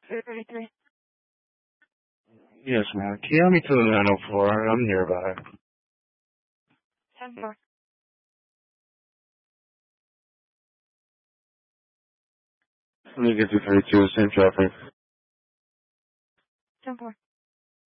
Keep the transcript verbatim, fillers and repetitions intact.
thirty-three. Yes, ma'am. Can you help me to the nine oh four? I'm nearby. ten four. Let me get to thirty-two, same traffic. ten four.